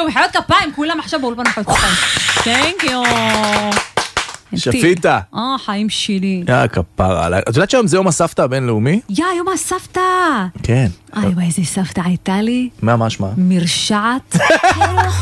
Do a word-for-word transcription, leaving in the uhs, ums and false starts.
כאילו, מחיאות כפיים, כולם עכשיו באולפן מחיאות כפיים. Thank you. שפיטה. אה, חיים שלי. יא, כפרה עליי. את יודעת שהיום זה יום הסבתא הבינלאומי? יא, יום הסבתא. כן. איי, וואי, איזה סבתא הייתה לי. מה, מה שמה? מרשעת.